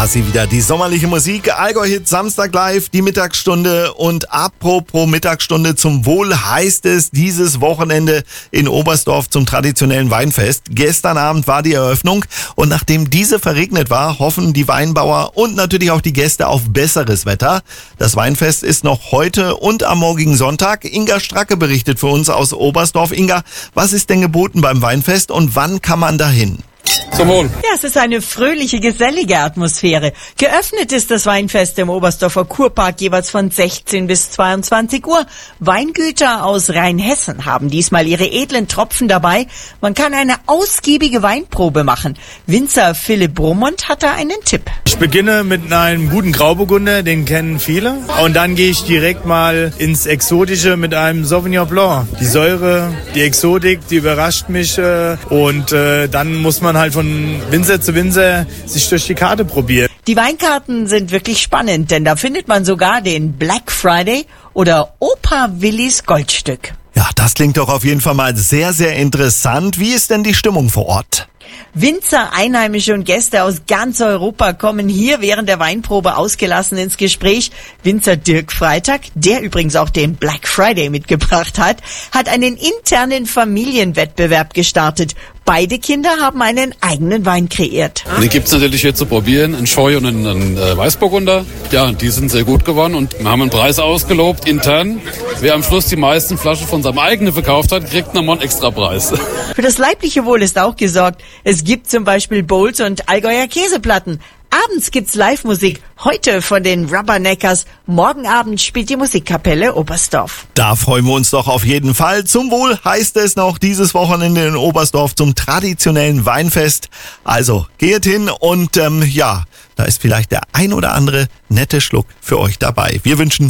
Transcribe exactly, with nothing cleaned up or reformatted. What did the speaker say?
war sie wieder, die sommerliche Musik. Allgäu-Hit Samstag live, die Mittagsstunde. Und apropos Mittagsstunde, zum Wohl heißt es dieses Wochenende in Oberstdorf zum traditionellen Weinfest. Gestern Abend war die Eröffnung und nachdem diese verregnet war, hoffen die Weinbauer und natürlich auch die Gäste auf besseres Wetter. Das Weinfest ist noch heute und am morgigen Sonntag. Inga Stracke berichtet für uns aus Oberstdorf. Inga, was ist denn geboten beim Weinfest und wann kann man dahin? Zum Wohl. Ja, es ist eine fröhliche, gesellige Atmosphäre. Geöffnet ist das Weinfest im Oberstdorfer Kurpark jeweils von sechzehn bis zweiundzwanzig Uhr. Weingüter aus Rheinhessen haben diesmal ihre edlen Tropfen dabei. Man kann eine ausgiebige Weinprobe machen. Winzer Philipp Brummund hat da einen Tipp. Ich beginne mit einem guten Grauburgunder, den kennen viele. Und dann gehe ich direkt mal ins Exotische mit einem Sauvignon Blanc. Die Säure, die Exotik, die überrascht mich. Äh, und äh, dann muss man halt von Winzer zu Winzer sich durch die Karte probieren. Die Weinkarten sind wirklich spannend, denn da findet man sogar den Black Friday oder Opa Willis Goldstück. Ja, das klingt doch auf jeden Fall mal sehr, sehr interessant. Wie ist denn die Stimmung vor Ort? Winzer, Einheimische und Gäste aus ganz Europa kommen hier während der Weinprobe ausgelassen ins Gespräch. Winzer Dirk Freitag, der übrigens auch den Black Friday mitgebracht hat, hat einen internen Familienwettbewerb gestartet. Beide Kinder haben einen eigenen Wein kreiert. Den gibt's natürlich hier zu probieren, einen Scheu und einen, einen äh, Weißburgunder. Ja, die sind sehr gut geworden und wir haben einen Preis ausgelobt intern. Wer am Schluss die meisten Flaschen von seinem eigenen verkauft hat, kriegt nochmal einen extra Preis. Für das leibliche Wohl ist auch gesorgt. Es gibt zum Beispiel Bowls und Allgäuer Käseplatten. Abends gibt's Live-Musik. Heute von den Rubberneckers. Morgen Abend spielt die Musikkapelle Oberstdorf. Da freuen wir uns doch auf jeden Fall. Zum Wohl heißt es noch dieses Wochenende in Oberstdorf zum traditionellen Weinfest. Also geht hin und ähm, ja, da ist vielleicht der ein oder andere nette Schluck für euch dabei. Wir wünschen